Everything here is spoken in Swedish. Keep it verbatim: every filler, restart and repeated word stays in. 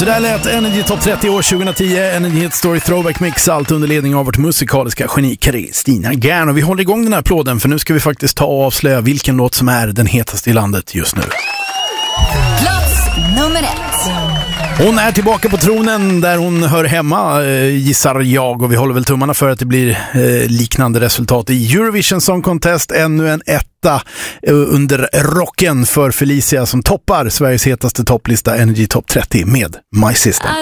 Så där lät Energy Top trettio år tjugohundratio, Energy Hit Story Throwback Mix, allt under ledning av vårt musikaliska geni Kristina Gern. Och vi håller igång den här plåden, för nu ska vi faktiskt ta och avslöja vilken låt som är den hetaste i landet just nu. Plats nummer ett. Hon är tillbaka på tronen där hon hör hemma, eh, gissar jag, och vi håller väl tummarna för att det blir eh, liknande resultat i Eurovision Song Contest. Ännu en etta eh, under rocken för Felicia som toppar Sveriges hetaste topplista Energy Top trettio med My Sister.